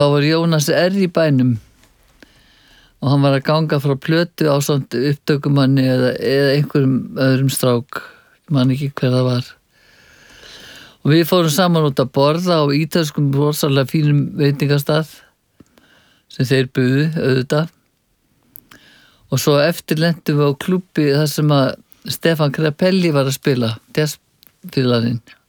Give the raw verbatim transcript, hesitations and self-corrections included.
þá var Jónas R í bænum og hann var að ganga frá plötu á svona upptökumanni eða, eða einhverjum öðrum strák, man ekki hver það var. Og við fórum saman út að borða á ítalskum rosalega fínum veitingastað sem þeir buðu, auðvitað. Og svo eftir lentum við á klúbbi þar sem að Stefan Grappelli var að spila, jazzfélagarinn.